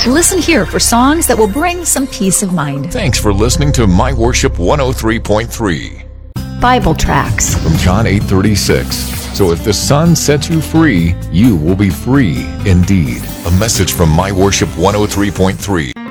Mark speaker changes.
Speaker 1: Listen here for songs that will bring some peace of mind.
Speaker 2: Thanks for listening to My Worship 103.3.
Speaker 1: Bible tracts
Speaker 2: From John 8:36. So if the Son sets you free, you will be free indeed. A message from My Worship 103.3.